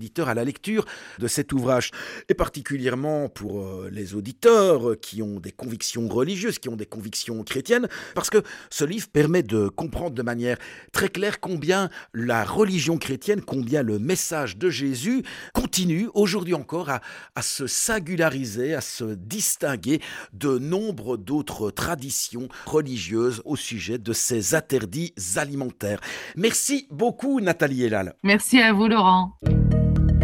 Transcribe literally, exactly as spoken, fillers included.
à la lecture de cet ouvrage, et particulièrement pour euh, les auditeurs qui ont des convictions religieuses, qui ont des convictions chrétiennes, parce que ce livre permet de comprendre de manière très claire combien la religion chrétienne, combien le message de Jésus continue aujourd'hui encore à, à se singulariser, à se distinguer de nombre d'autres traditions religieuses au sujet de ces interdits alimentaires. Merci beaucoup Nathalie Elal. Merci à vous, Laurent.